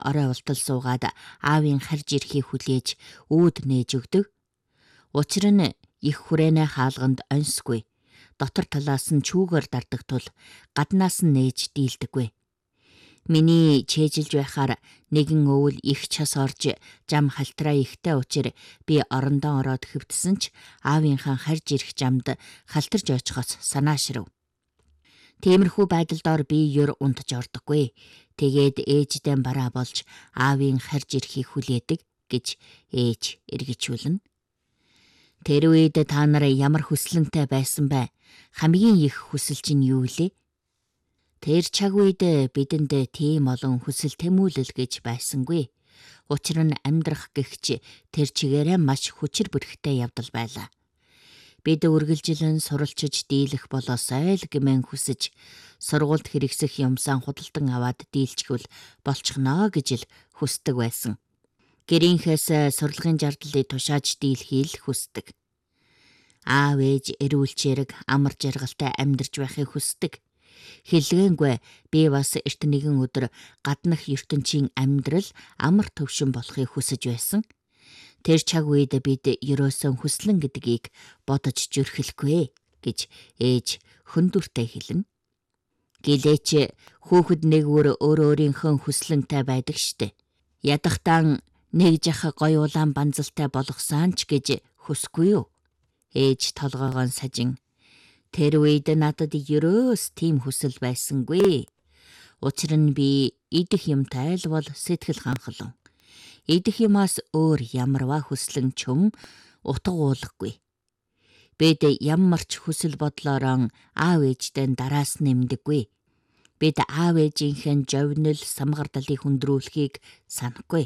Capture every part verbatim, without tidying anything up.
орой ултал суугаад аавын харж ирэхийг хүлээж үүд нээж өгдөг. Учир нь их хүрээнэ хаалганд онсгүй. Дотор талаас нь чүүгээр дардаг тул гаднаас нь нээж дийлдэггүй. Миний чэжилж байхаар нэгэн өвөл их час орж жам халтраа ихтэй учир би орондоо ороод хөвтсөн ч аавынхаа харж ирэх жамд халтарж очихоос санаашрав. Тиймэрхүү байдалдоор би ёр унтж ордоггүй. Тэгээд ээждээ бараа болж аавын харж ирэхийг хүлээдэг гэж ээж эргэжүүлнэ. Тэр үед та нар ямар хүслэнтэй байсан бэ? Хамгийн их хүсэл чинь юу вэ? Тэр цаг үед бидэнд тийм олон хүсэл тэмүүлэл гэж байсангүй. Учир нь амьдрах гэгч тэр чигээрээ маш хүчир бүрхтэй явдал байлаа. Бид үргэлжилэн суралцж дийлэх болоосай л гэмээн хүсэж, сургуульд хэрэгсэх юмсан худалдан аваад дийлчихвэл болчихно гэж л хүсдэг байсан. Гэрийнхээс сурлагын жаргалыг тушааж дийлхийг л хүсдэг. Аав ээж эрүүл чирэг амар жаргалтай амьдарч байхыг хүсдэг. Хэллэгээгүй би бас эрт нэгэн өдөр гаднах ертөнцийн амьдрал амар төвшин болохыг хүсэж байсан. Тэр цаг үед бид ерөөсөн хүслэн гэдгийг бодож зүрхэлгүй гэж ээж хөндүртэй хэлнэ. Гэлээч хүүхэд нэг өөр өөрийнхөө хүслэнтэй байдаг штэ. Ядахтан нэг жах гоё улаан банзалтай болгосон ч гэж хүсгүй юу? Ээж толгоогоо сажин. Тэр үед надад ерөөс тийм хүсэл байсангүй. Учир нь би идэх юмтай л бол сэтгэл ханхлан. Идэх юмас өөр ямарваа хүслэн чөм утга уулахгүй. Бид ямар ч хүсэл бодлороо аав ээждээ дараас нэмдэггүй. Бид аав ээжийнхээ жовнил самгардалыг хүндрүүлэхийг санахгүй.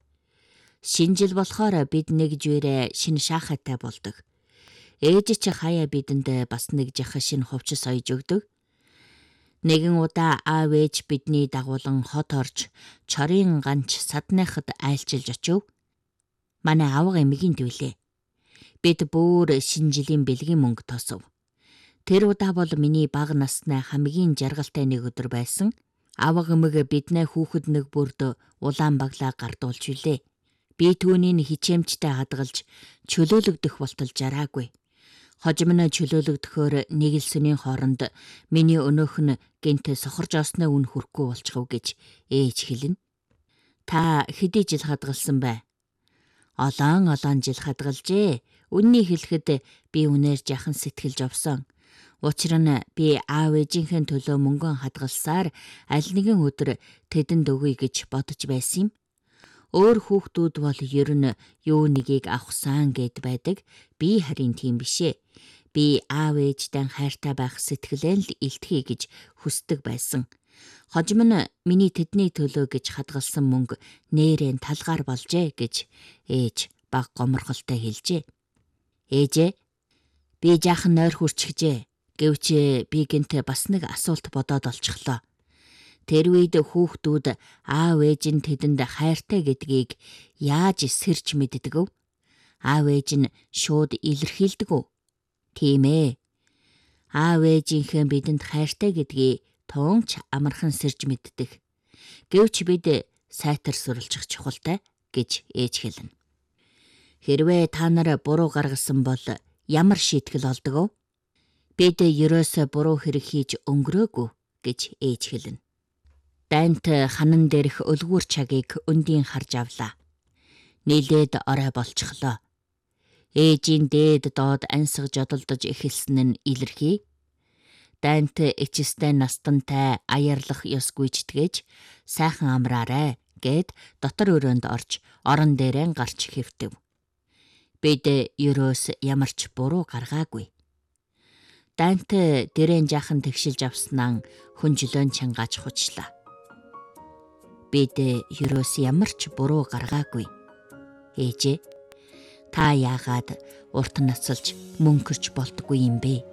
Шинжил болохоор бид нэг жирэ шинэ шахатай болдог. Ээж чи хаяа бидэнд бас нэг жах шинэ хувцас ойж өгдөг. Нэгэн удаа аав ээж бидний дагуулan хот орж чорын ганч садныхад айлчилж очив. Манай авга эмигийн дүүлээ. Бид бүр шинэ жилийн бэлгийн мөнгө тосов. Тэр удаа бол миний бага насны хамгийн жаргалтай нэг өдөр байсан. Авга эмэг биднээ хүүхэд нэг бүрд улаан баглаа гардуулж билээ. Би түүнийг хичээмжтэй хадгалж чөлөөлөгдөх болтол жараагүй. Хожим нь чөлөөлөгдөхөөр нэг л сүний хооронд миний өнөөх нь гэнт сохорж осны үн хүрхгүй болчихов гэж ээж хэлнэ. Та хэдий жил хадгалсан бэ? Олон олон жил хадгалжээ. Үннийг хэлэхэд би үнээр жахан сэтгэлж овсон. Учир нь би аав ээжийнхээ төлөө мөнгөн хадгалсаар аль нэгэн өдөр тэдэнд өгье гэж бодож байсан юм. Өөр хүүхдүүд бол ер нь юу нэгийг авахсан гэд байдаг. Би харин тийм бишээ. Би аав ээждэн хайртай байх сэтгэлэн л илтгэе гэж хүсдэг байсан. Хожим нь миний тэдний төлөө гэж хадгалсан мөнгө нээрэн талгаар болжээ гэж ээж баг гоморхолтой хэлжээ. Ээжээ, би жаахан нойр хүрчихжээ. Гэвч би гэнт бас нэг асуулт бодоод олчихлоо. Тэр үед хүүхдүүд аав ээж нь тэдэнд хайртай гэдгийг яаж сэрж мэддэг вэ? Аав ээж нь шууд илэрхийлдэг үү? Тийм ээ. Аав ээжийнхээ бидэнд хайртай гэдгийг туунч амархан сэрж мэддэг. Гэвч бид сайтар суралцах чухалтай гэж ээж хэлнэ. Хэрвээ та нар буруу гаргасан бол ямар шийтгэл олдог вэ? Бид ерөөсөө буруу хэрэг хийж өнгөрөөгүй гэж ээж хэлнэ. Дайнт ханан дээрх өлгүүр чагийг өндийн харж авлаа. Нийлээд орой болчихлоо. Ээжийн дээд доод ансаг жодолдож эхэлсэн нь илэрхий. Дайнт эчэстэй настантай аярлах ёс гүйцэтгэж сайхан амраарэ гэд дотор өрөөнд орж орон дээрээ гарч хэвтэв. Бид ерөөс ямар ч буруу гаргаагүй. Дайнт дэрэн жаахан тэгшилж авснаа хүнжлөн чангааж хучлаа. Бид ерөөс ямар ч буруу гаргаагүй. Ээжээ, та яагаад урт насалж мөнгөрч болтгүй юм бэ?